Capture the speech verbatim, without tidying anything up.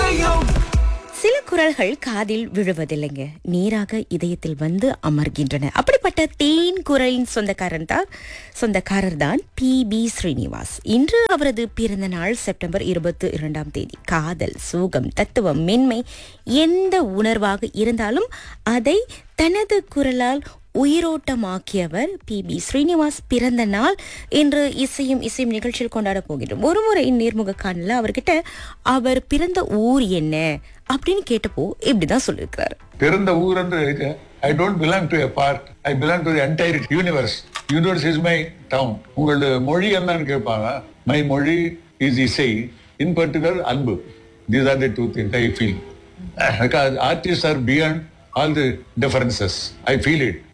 சில குரல்கள் காதில் விழுவதில்லைங்க, நேராக இதயத்தில் வந்து அமர்கின்றன. அப்படிப்பட்ட தேன் குரலின் சொந்தக்காரன் தான் சொந்தக்காரர் தான் பி பி ஸ்ரீனிவாஸ். இன்று அவரது பிறந்த நாள் செப்டம்பர் இருபத்தி இரண்டாம் தேதி. காதல், சோகம், தத்துவம், மென்மை எந்த உணர்வாக இருந்தாலும் அதை தனது குரலால் உயிரோட்டமாக்கியவர் பி பி ஸ்ரீனிவாஸ் பிறந்த நாள் இன்று இசையும் இசையும் நிகழ்ச்சியில் கொண்டாட போகிறோம். ஒரு முறை நேர்முக காணல அவர்கிட்ட அவர் பிறந்த ஊர் என்ன அப்படின்னு கேட்டப்போ இப்படிதான் சொல்லியிருக்கிறாரு. பிறந்த ஊர் என்று I don't belong to a part, I belong to the entire universe. Universe is my down. உங்களோட மொழி என்னன்னு கேட்பாங்க. மை மொழி இஸ் இசை, இன் பர்டிகுலர் அன்பு. These are the two things I feel. Because artists are beyond all the differences. I feel it.